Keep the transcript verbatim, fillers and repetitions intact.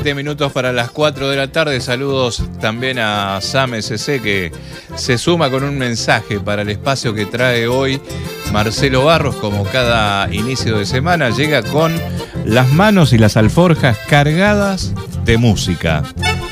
Siete minutos para las cuatro de la tarde. Saludos también a Sam S C, que se suma con un mensaje para el espacio que trae hoy Marcelo Barros. Como cada inicio de semana, llega con las manos y las alforjas cargadas de música.